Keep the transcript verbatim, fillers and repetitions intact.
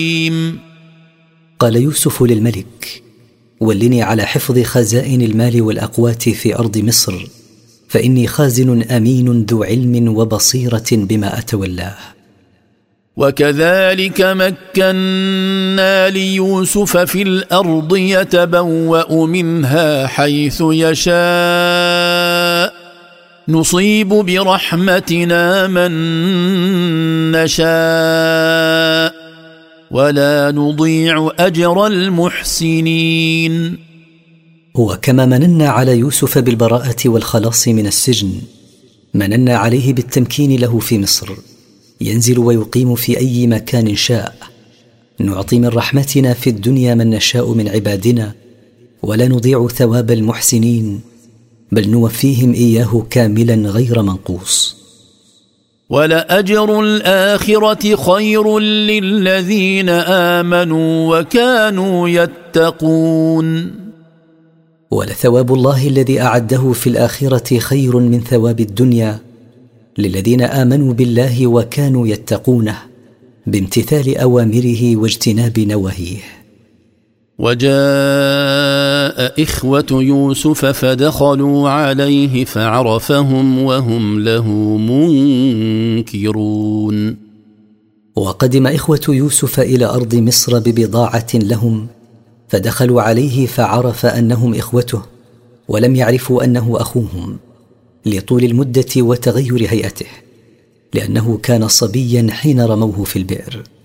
قال يوسف للملك: ولني على حفظ خزائن المال والأقوات في أرض مصر، فإني خازن أمين ذو علم وبصيرة بما أتولاه. وكذلك مكنا ليوسف في الأرض يتبوأ منها حيث يشاء نصيب برحمتنا من نشاء ولا نضيع أجر المحسنين. هو كما مننا على يوسف بالبراءة والخلاص من السجن، مننا عليه بالتمكين له في مصر، ينزل ويقيم في أي مكان شاء. نعطي من رحمتنا في الدنيا من نشاء من عبادنا، ولا نضيع ثواب المحسنين، بل نوفيهم إياه كاملا غير منقوص. ولأجر الآخرة خير للذين آمنوا وكانوا يتقون. ولثواب الله الذي أعده في الآخرة خير من ثواب الدنيا للذين آمنوا بالله وكانوا يتقونه بامتثال أوامره واجتناب نواهيه. وجاء إخوة يوسف فدخلوا عليه فعرفهم وهم له منكرون. وقدم إخوة يوسف إلى أرض مصر ببضاعة لهم، فدخلوا عليه فعرف أنهم إخوته، ولم يعرفوا أنه أخوهم لطول المدة وتغير هيئته، لأنه كان صبيا حين رموه في البئر.